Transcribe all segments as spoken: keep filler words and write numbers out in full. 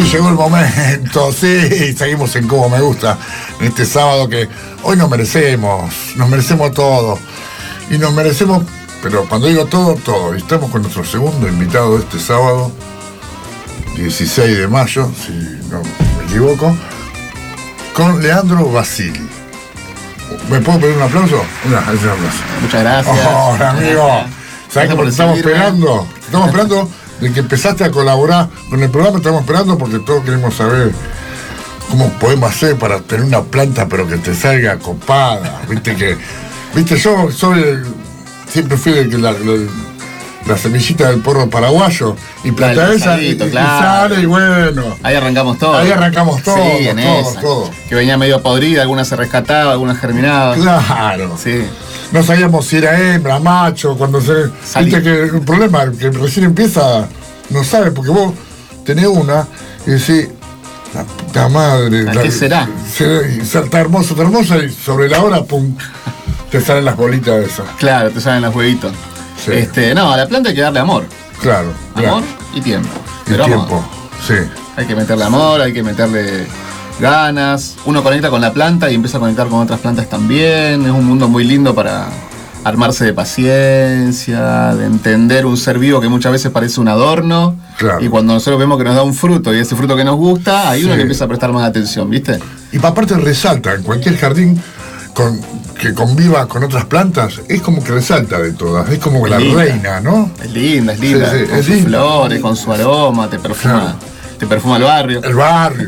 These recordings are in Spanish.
llegó el momento, sí, seguimos en Como Me Gusta, en este sábado que hoy nos merecemos, nos merecemos todo, y nos merecemos, pero cuando digo todo, todo, y estamos con nuestro segundo invitado de este sábado, dieciséis de mayo, si no me equivoco, con Leandro Basili. ¿Me puedo pedir un aplauso? Una, un aplauso. Muchas gracias. Hola, amigo. ¿Sabes cómo te estamos esperando? Te estamos esperando de que empezaste a colaborar con el programa, estamos esperando porque todos queremos saber cómo podemos hacer para tener una planta pero que te salga copada. Viste que, viste, yo soy el, siempre fui el que la, la, la semillita del porro paraguayo y planta esa y, y, claro. y sale y bueno. Ahí arrancamos todo. Ahí arrancamos todo, sí, en todo, esa, todo. Que venía medio podrida, algunas se rescataba, algunas germinaban. Claro. Sí. No sabíamos si era hembra, macho, cuando se... Salí. Viste que el problema es que recién empieza, no sabes, porque vos tenés una y decís, la puta madre... ¿A la, qué será? Se, está hermosa, está hermosa y sobre la hora, pum, te salen las bolitas de esas. Claro, te salen los huevitos. Sí. Este, no, a la planta hay que darle amor. Claro. Amor claro. y tiempo. Y Pero tiempo, vamos, sí. Hay que meterle amor, hay que meterle ganas. Uno conecta con la planta y empieza a conectar con otras plantas también. Es un mundo muy lindo para armarse de paciencia, de entender un ser vivo que muchas veces parece un adorno. Claro. Y cuando nosotros vemos que nos da un fruto y ese fruto que nos gusta, ahí sí. uno que empieza a prestar más atención, ¿viste? Y aparte resalta, en cualquier jardín con, que conviva con otras plantas, es como que resalta de todas, es como es la linda. reina, ¿no? Es linda, es linda, sí, sí, con es sus linda. flores, con su aroma, te perfuma. Claro. Te perfuma el barrio. El barrio.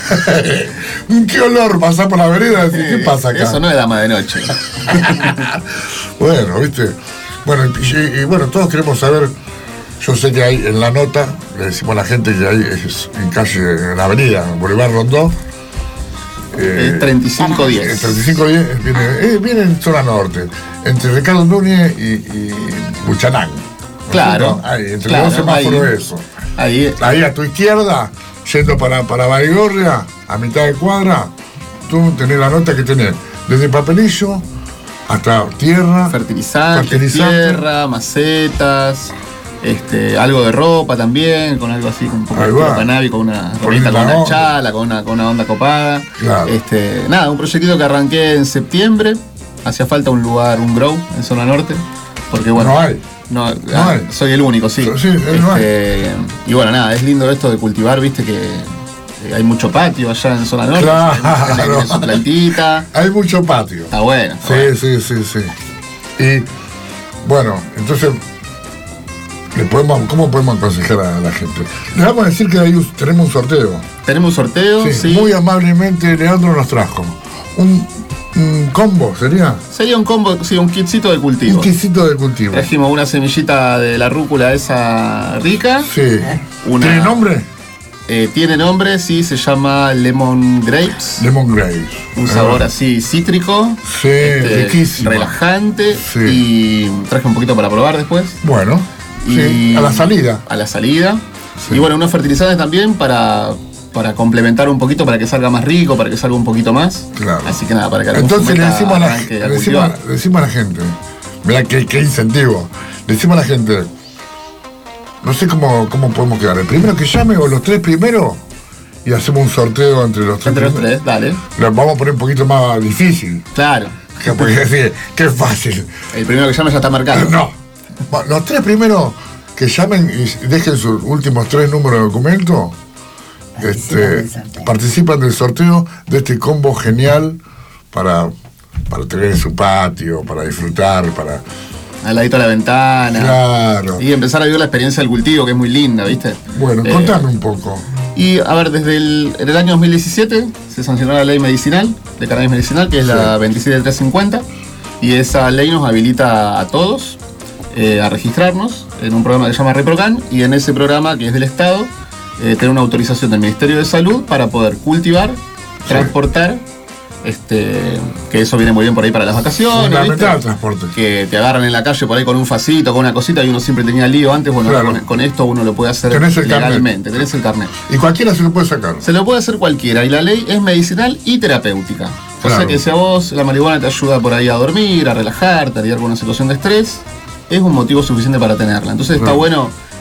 ¿Qué olor? Pasás por la vereda y decís, ¿qué pasa acá? Eso no es dama de noche. Bueno, viste. Bueno, y, y bueno, todos queremos saber. Yo sé que hay en la nota, le decimos a la gente que hay es en calle, en la avenida, en Boulevard Rondó. Eh, treinta y cinco diez. treinta y cinco diez viene, eh, viene en zona norte, entre Ricardo Núñez y, y Buchanán. Claro. Ahí, entre claro, los semáforos eso. Ahí. Ahí a tu izquierda, yendo para, para Baigorria, a mitad de cuadra, tú tenés la nota que tenés desde papelillo hasta tierra, fertilizante, fertilizante. tierra, macetas, este, algo de ropa también, con algo así, con un poco de cannabis, con una ropita, con una chala, con una, con una onda copada. Claro. Este, nada, un proyectito que arranqué en septiembre. Hacía falta un lugar, un grow en zona norte, porque bueno. No hay. No, no ah, hay. Soy el único, sí. sí no este, hay. Y bueno, nada, es lindo esto de cultivar, viste que eh, hay mucho patio allá en zona norte. Claro. Hay, hay su plantita. Hay mucho patio. Está bueno. Está sí, bueno. sí, sí, sí. Y bueno, entonces, ¿le podemos, ¿cómo podemos aconsejar a la gente? Le vamos a decir que ahí tenemos un sorteo. Tenemos un sorteo, sí. sí. Muy amablemente Leandro nos trajo un un combo, ¿sería? Sería un combo, sí, un kitcito de cultivo. Un kitcito de cultivo. Trajimos una semillita de la rúcula esa rica. Sí. Una, ¿Tiene nombre? Eh, tiene nombre, sí, se llama Lemon Grapes. Lemon Grapes. Un sabor ah. así cítrico. Sí, este, riquísimo. Relajante. Sí. Y traje un poquito para probar después. Bueno, y sí, a la salida. A la salida. Sí. Y bueno, unos fertilizantes también para... para complementar un poquito, para que salga más rico, para que salga un poquito más. Claro. Así que nada, para que entonces le decimos, a la, le, decimos, le decimos a la gente, mirá qué, qué incentivo, le decimos a la gente, no sé cómo, cómo podemos quedar, el primero que llame o los tres primeros y hacemos un sorteo entre los tres. Entre los tres, dale. Lo vamos a poner un poquito más difícil. Claro. Porque decir, qué fácil. El primero que llame ya está marcado. No, los tres primeros que llamen y dejen sus últimos tres números de documento. Este, participan del sorteo de este combo genial para, para tener en su patio, para disfrutar, para... al ladito de la ventana. Claro. Y empezar a vivir la experiencia del cultivo, que es muy linda, ¿viste? Bueno, eh, contame un poco. Y a ver, desde el, en el año dos mil diecisiete se sancionó la ley medicinal, de cannabis medicinal, que es sí. la veintisiete mil trescientos cincuenta, y esa ley nos habilita a todos eh, a registrarnos en un programa que se llama ReproCan, y en ese programa, que es del Estado, Eh, tener una autorización del Ministerio de Salud para poder cultivar, sí. transportar, este, que eso viene muy bien por ahí para las vacaciones. Fundamental el transporte. Que te agarran en la calle por ahí con un facito, con una cosita, y uno siempre tenía lío antes. Bueno, claro. con, con esto uno lo puede hacer tenés el legalmente, carnet. tenés el carnet. Y cualquiera se lo puede sacar. Se lo puede hacer cualquiera, y la ley es medicinal y terapéutica. O claro. sea que si a vos la marihuana te ayuda por ahí a dormir, a relajarte, a lidiar con una situación de estrés, es un motivo suficiente para tenerla. Entonces claro. está bueno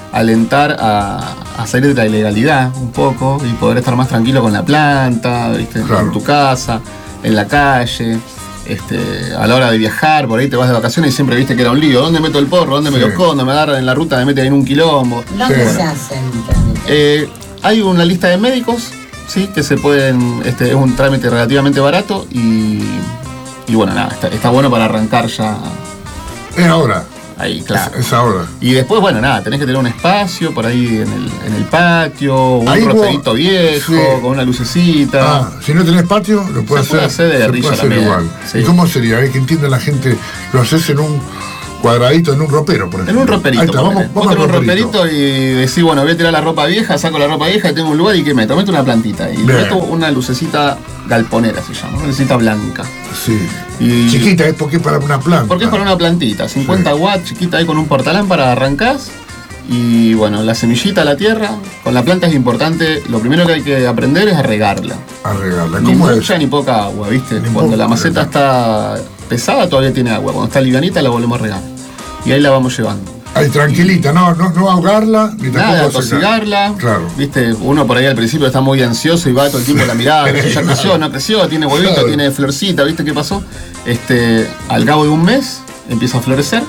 alentar a, a salir de la ilegalidad un poco y poder estar más tranquilo con la planta, ¿viste? Claro. En tu casa, en la calle. Este, a la hora de viajar, por ahí te vas de vacaciones y siempre viste que era un lío. ¿Dónde meto el porro? ¿Dónde me Sí. lo escondo? Me agarran en la ruta, me meten en un quilombo. ¿Dónde Sí. se hacen trámites? Eh, hay una lista de médicos, sí, que se pueden. Este, es un trámite relativamente barato y. Y bueno, nada, está, está bueno para arrancar ya Es ahora. ahí, claro. Es, es ahora. Y después, bueno, nada, tenés que tener un espacio por ahí en el, en el patio, un Ahí vos- roperito viejo, sí. con una lucecita. Ah, si no tenés patio, lo puedes Se puede hacer. hacer de se guerrilla puede hacer también, igual. sí. ¿Y cómo sería? Eh, que entienda la gente, lo haces en un cuadradito, en un ropero, por En ejemplo. un roperito. Ahí está, ponele. vamos, Vos vamos al tenés un roperito. roperito y decís, bueno, voy a tirar la ropa vieja, saco la ropa vieja y tengo un lugar y ¿qué meto? Meto una plantita y le Bien. meto una lucecita galponera, se llama, una lucecita blanca. Sí. Y- Chiquita, es porque es para una planta. Porque es para una plantita, cincuenta Sí. watts, chiquita ahí con un portalámpara, arrancás y bueno, la semillita a la tierra, con la planta es importante, lo primero que hay que aprender es a regarla. A regarla. Ni ¿Cómo es? mucha ni poca agua, ¿viste? Ni Cuando poca, la maceta está pesada todavía tiene agua, cuando está livianita la volvemos a regar. Y ahí la vamos llevando. Ahí, tranquilita, no, no, no ahogarla, ni Nada, tampoco secar. atosigarla. Claro. Viste, uno por ahí al principio está muy ansioso y va todo el tiempo a la mirada, a ver si ya creció, no creció, tiene huevito, Claro. tiene florcita, ¿viste qué pasó? Este, al cabo de un mes empieza a florecer.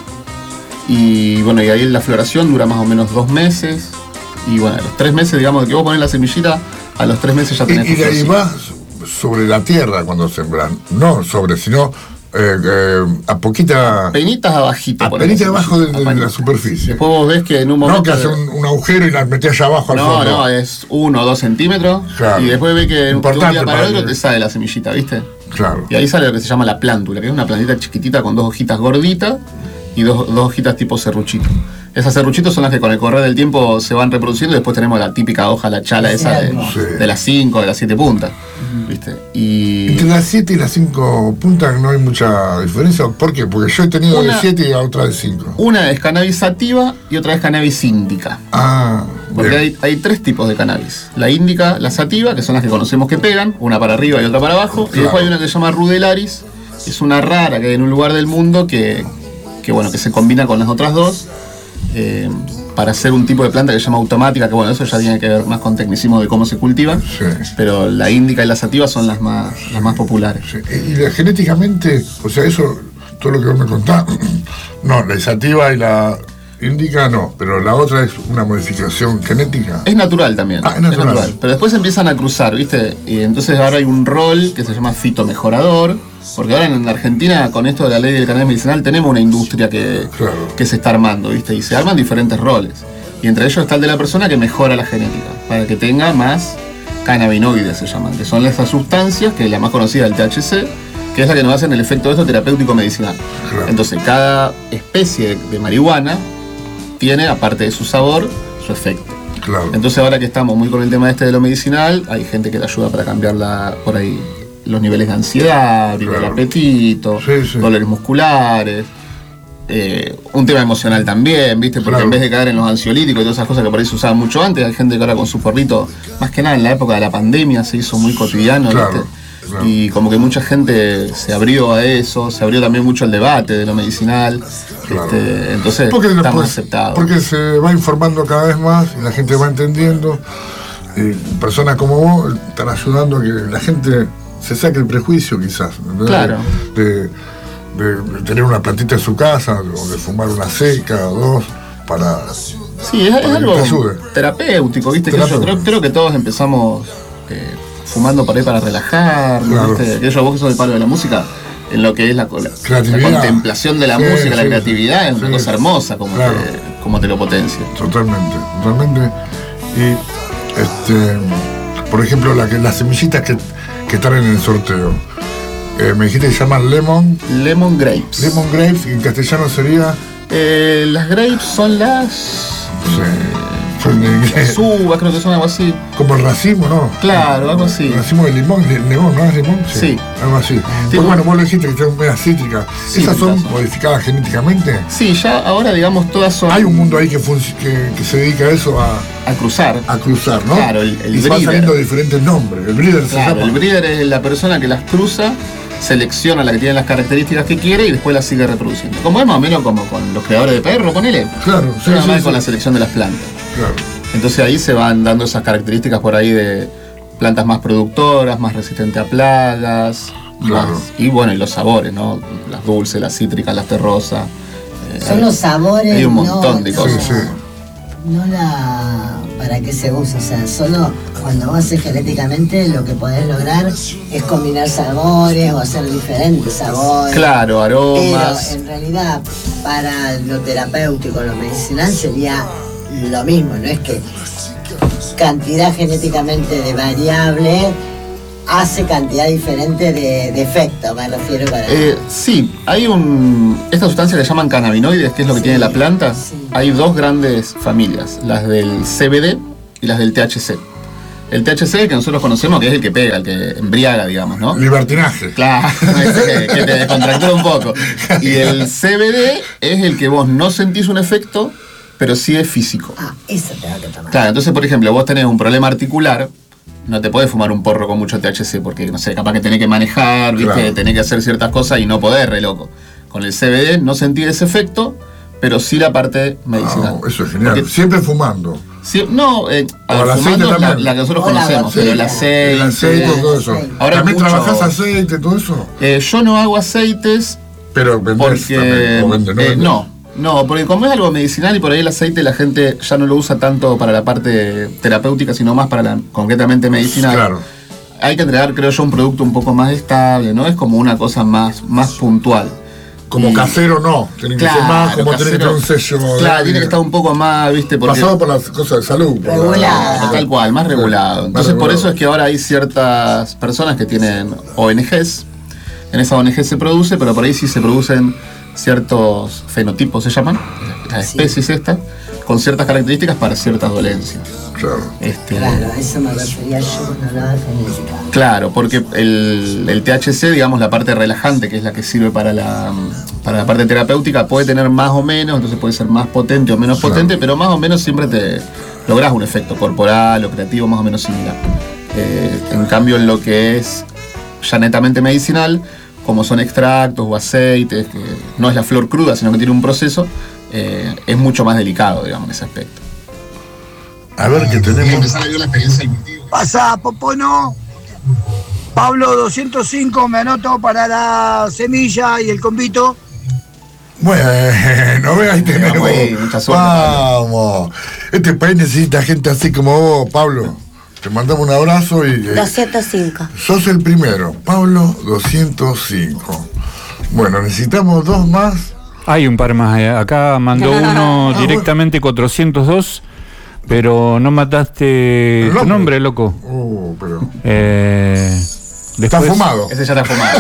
Y bueno, y ahí la floración dura más o menos dos meses. Y bueno, a los tres meses, digamos, de que vos pones la semillita, a los tres meses ya tenés Y, y tu de ahí florcita. va sobre la tierra cuando sembran. No sobre, sino eh, eh, a poquita. Penitas abajito. A ponés penita la abajo de, de semillita, la superficie. Después vos ves que en un momento. No que hace de- un, un agujero y la metés allá abajo al No, fondo. no, es uno o dos centímetros. Claro. Y después ve que de un Importante día para para el otro que- te sale la semillita, ¿viste? Claro. Y ahí sale lo que se llama la plántula, que es una plantita chiquitita con dos hojitas gorditas y dos, dos hojitas tipo serruchito. Esas serruchitos son las que con el correr del tiempo se van reproduciendo y después tenemos la típica hoja, la chala esa de, Sí. de las cinco, de las siete puntas. ¿Viste? Y. Entre las siete y las cinco puntas no hay mucha diferencia. ¿Por qué? Porque yo he tenido Una- de siete y otra de cinco. Una es cannabis sativa y otra es cannabis índica. Ah, Porque bien. hay, hay tres tipos de cannabis. La índica, la sativa, que son las que conocemos que pegan, una para arriba y otra para abajo. Y Claro. después hay una que se llama rudelaris, que es una rara que hay en un lugar del mundo que, que, bueno, que se combina con las otras dos eh, para hacer un tipo de planta que se llama automática, que bueno, eso ya tiene que ver más con tecnicismo de cómo se cultivan. Sí. Pero la índica y la sativa son las más, las más populares. Sí. Y la- genéticamente, o sea, eso, todo lo que vos me contás, no, la sativa y la indica no, pero la otra es una modificación genética. Es natural también. Ah, es natural. Pero después empiezan a cruzar, ¿viste? Y entonces ahora hay un rol que se llama fitomejorador. Porque ahora en Argentina, con esto de la ley del cannabis medicinal, tenemos una industria que, Claro. que se está armando, ¿viste? Y se arman diferentes roles. Y entre ellos está el de la persona que mejora la genética, para que tenga más cannabinoides, se llaman, que son esas sustancias, que es la más conocida, el T H C, que es la que nos hacen el efecto de esto terapéutico medicinal. Claro. Entonces, cada especie de marihuana tiene, aparte de su sabor, su efecto. Claro. Entonces ahora que estamos muy con el tema este de lo medicinal, hay gente que te ayuda para cambiar la, por ahí los niveles de ansiedad, abrir Claro. el apetito, Sí, sí. dolores musculares, eh, un tema emocional también, ¿viste? Porque Claro. en vez de caer en los ansiolíticos y todas esas cosas que por ahí se usaban mucho antes, hay gente que ahora con su porrito, más que nada en la época de la pandemia se hizo muy cotidiano, Claro, ¿viste? claro. Y como que mucha gente se abrió a eso, se abrió también mucho el debate de lo medicinal, Claro. este, entonces Porque, está después- más aceptado. porque se va informando cada vez más y la gente va entendiendo. Y personas como vos están ayudando a que la gente se saque el prejuicio, quizás. ¿verdad? Claro. De, de- de tener una plantita en su casa o de fumar una seca o dos para. Sí, es, es para que algo te ayude. terapéutico, ¿viste? Que yo Terapéutico. creo, creo que todos empezamos eh, fumando por ahí para relajarnos, Claro. ¿viste? Aquello vos que sos del palo de la música, en lo que es la, la- la Creatividad. contemplación de la Sí, música, la sí, creatividad, es una sí. cosa hermosa como, Claro. te, como te lo potencia. Totalmente, totalmente. Y, este, por ejemplo, la que, las semillitas que, que están en el sorteo. Eh, me dijiste que se llaman lemon, Lemon grapes. lemon grapes, y en castellano sería. Eh, las grapes son las. Sí, son en inglés. Las uvas, creo que son algo así. Como el racimo, ¿no? Claro, algo así. El racimo de limón, de limón, ¿no es limón? Sí. Algo así. Pues bueno, vos lo dijiste que son medias cítricas. ¿Esas son Cítricas. modificadas genéticamente? Sí, ya ahora digamos todas son. Hay un mundo ahí que, func- que, que se dedica a eso, a, a cruzar. a cruzar, ¿no? Claro, el- el y van breeder. saliendo diferentes nombres. El breeder se Claro, llama. el breeder es la persona que las cruza, selecciona la que tiene las características que quiere y después las sigue reproduciendo. Como es más o menos como con los creadores de perro, ponele. Claro, sí, Nada sí, más sí. con la selección de las plantas. Claro. Entonces ahí se van dando esas características por ahí de plantas más productoras, más resistentes a plagas, Claro. más, y bueno, y los sabores, ¿no? Las dulces, las cítricas, las terrosas. Eh, Son los sabores. Hay un montón no, de no, cosas. Sí, sí. No la. ¿Para qué se usa? O sea, solo cuando vos haces genéticamente lo que podés lograr es combinar sabores o hacer diferentes sabores. Claro, aromas. Pero en realidad, para lo terapéutico, lo medicinal sería lo mismo, no es que cantidad genéticamente de variable hace cantidad diferente de, de efecto, me refiero para... Eh, sí, hay un... Esta sustancia que llaman cannabinoides, que es lo que Sí, tiene la planta. sí. Hay dos grandes familias, las del C B D y las del T H C. El T H C, que nosotros conocemos, que es el que pega, el que embriaga, digamos, ¿no? Libertinaje. Claro, ese que, que te descontractura un poco. Y el C B D es el que vos no sentís un efecto, pero sí es físico. Ah, eso tengo que tomar. Claro, entonces, por ejemplo, vos tenés un problema articular, no te podés fumar un porro con mucho T H C, porque, no sé, capaz que tenés que manejar, ¿viste? Claro. Tenés que hacer ciertas cosas y no podés, re loco. Con el C B D no sentís ese efecto, pero sí la parte medicinal. Ah, eso es genial. Porque- Siempre fumando. sí, no, eh, a O ver, el aceite fumando la, también. la que nosotros O la conocemos, gotita. pero el aceite... El aceite, sí, todo eso. sí. Ahora ¿También mucho- trabajás aceite, todo eso? Eh, yo no hago aceites Pero vendés porque... también. O vende, ¿no? eh, vendés. no. No, porque como es algo medicinal y por ahí el aceite la gente ya no lo usa tanto para la parte terapéutica, sino más para la concretamente medicinal. Claro. Hay que entregar, creo yo, un producto un poco más estable, ¿no? Es como una cosa más, más puntual. Como Y- casero no. Tiene que ser más, como tiene que tener un sello. Claro, de- tiene que estar un poco más, ¿viste? Porque, Pasado por las cosas de salud. por la- Regulado. tal cual, más regulado. Más Entonces, por regulado. eso es que ahora hay ciertas personas que tienen O N Ges. En esa O N G se produce, pero por ahí sí se producen ciertos fenotipos, se llaman, las Sí. especies estas, con ciertas características para ciertas dolencias. Claro. Este, Claro, a eso me refería yo cuando hablaba de genética. Claro, porque el, el T H C, digamos, la parte relajante, que es la que sirve para la, para la parte terapéutica, puede tener más o menos, entonces puede ser más potente o menos Claro. potente, pero más o menos siempre te lográs un efecto corporal o creativo más o menos similar. Eh, en cambio, en lo que es ya netamente medicinal, como son extractos o aceites, que no es la flor cruda, sino que tiene un proceso, eh, es mucho más delicado, digamos, en ese aspecto. A ver qué tenemos. Pasa, Popono. Pablo doscientos cinco, me anoto para la semilla y el convito. Bueno, ve ahí tenemos. Vamos ahí, mucha suerte, Vamos. Este país necesita gente así como vos, Pablo. Te mandamos un abrazo y. eh, doscientos cinco. sos el primero. Pablo doscientos cinco. Bueno, necesitamos dos más. Hay un par más. eh. Acá mandó uno Ah, directamente cuatrocientos dos, pero no mataste ¿El tu nombre? nombre, loco. Uh, pero. Eh, Está después, fumado. Ese ya está fumado.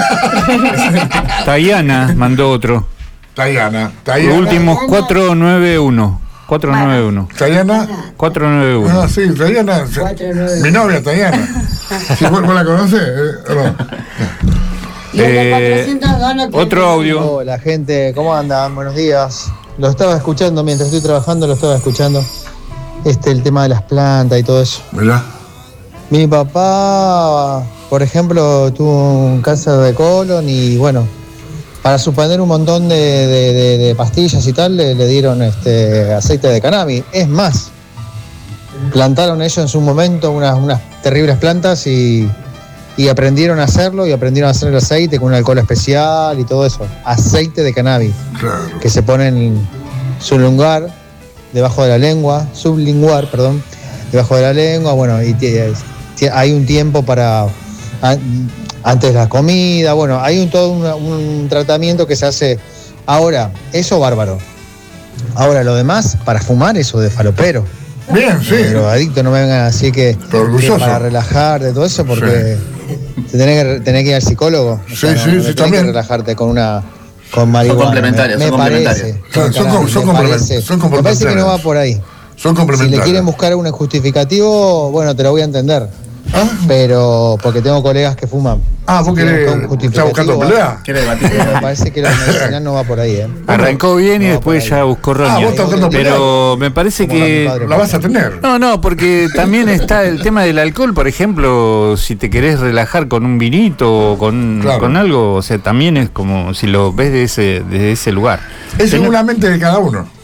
Tayana mandó otro. Tayana. Los Tayana. últimos cuatro nueve uno. cuatro nueve uno. Tayana. cuatro nueve uno. Ah, sí, Tayana. cuatro nueve. Mi novia, Tayana. ¿Sí, vos, vos la conocés? Eh, ¿o no? Y el de Eh, cuatrocientos dos no tiene- Otro audio. Hola gente, ¿cómo andan? Buenos días. Lo estaba escuchando mientras estoy trabajando, lo estaba escuchando. Este, el tema de las plantas y todo eso. Mirá. Mi papá, por ejemplo, tuvo un cáncer de colon y bueno, para suspender un montón de, de- de- de pastillas y tal, le, le dieron este aceite de cannabis. Es más, plantaron ellos en su momento unas, unas terribles plantas y, y aprendieron a hacerlo y aprendieron a hacer el aceite con un alcohol especial y todo eso. Aceite de cannabis Claro. que se pone en sublinguar, debajo de la lengua, sublinguar, perdón, debajo de la lengua, bueno, y tie- tie- hay un tiempo para a- antes de la comida, bueno, hay un, todo una- un tratamiento que se hace ahora, eso bárbaro. Ahora lo demás, para fumar, eso de falopero. Bien, sí. Pero adicto, no me vengan así que, Pero orgulloso. que para relajar de todo eso, porque te tenés que, tenés que ir al psicólogo. Sí, no- sí, no sí, tenés también. que relajarte con una con marihuana. complementarias, me, son me complementarias. parece. Son- son Carajo, com- son me complement- parece. son Me parece que no va complementarias. por ahí. Son Si complementarios. le quieren buscar un justificativo, bueno, te lo voy a entender. ¿Ah? Pero porque tengo colegas que fuman. Ah, vos Si quieren querés. buscar un ¿Estás buscando justificativo, pelea? ¿Quiere debatir? pero me parece que la medicinal no va por ahí, ¿eh? Arrancó bien y No, después por ahí. ya buscó Ah, roña. vos estás buscando pelea. Pero me parece Como la de mi que... padre. La vas a tener. No, no, porque también está el tema del alcohol, por ejemplo, si te querés relajar con un vinito o con, Claro. con algo, o sea, también es como si lo ves de ese, desde ese lugar. Es Tenés- según la mente de cada uno.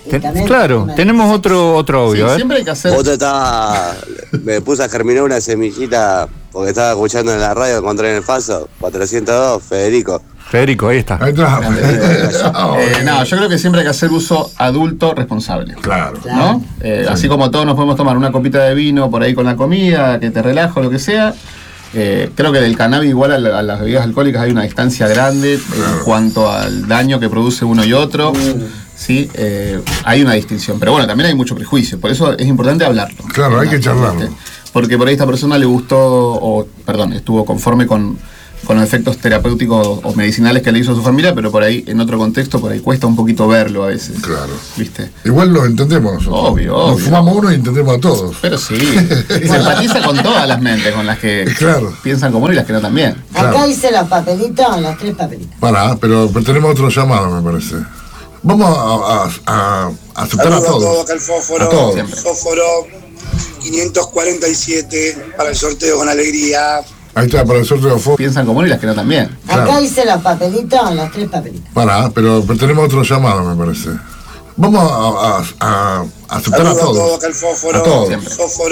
Y Ten- también claro, el tema tenemos del otro otro Sí, audio, ¿eh? siempre hay que hacer. Vos estaba, me puse a germinar una semillita porque estaba escuchando en la radio, encontré en el Faso, cuatrocientos dos, Federico. Federico, ahí está. Ahí está. Eh, no, yo creo que siempre hay que hacer uso adulto responsable. Claro. ¿No? Eh, Así como todos nos podemos tomar una copita de vino por ahí con la comida, que te relaja o lo que sea. Eh, creo que del cannabis igual a, la- a las bebidas alcohólicas hay una distancia grande en cuanto al daño que produce uno y otro. Sí, eh, hay una distinción. Pero bueno, también hay mucho prejuicio. Por eso es importante hablarlo. Claro, hay que charlarlo. ¿Viste? Porque por ahí a esta persona le gustó, o perdón, estuvo conforme con, con los efectos terapéuticos o medicinales que le hizo a su familia, pero por ahí, en otro contexto, por ahí cuesta un poquito verlo a veces. Claro. ¿Viste? Igual lo entendemos nosotros. Obvio, Nos obvio. fumamos uno y entendemos a todos. Pero sí, se empatiza con todas las mentes, con las que Claro. piensan como uno y las que no también. Acá Claro. hice los papelitos, los tres papelitos. Pará, pero, pero tenemos otro llamado, me parece. Vamos a, a- a- a aceptar a Saludos a todos, todos. acá el Fósforo. A todos. Siempre. Fósforo quinientos cuarenta y siete para el sorteo con alegría. Ahí está, para el sorteo de Fo- Piensan como uno y las que no también. Acá Claro. hice los papelitos, los tres papelitos. Pará, pero, pero tenemos otro llamado, me parece. Vamos a, a- a- a aceptar Saludos a a todos, todos. acá el Fósforo. A todos. Siempre. Fósforo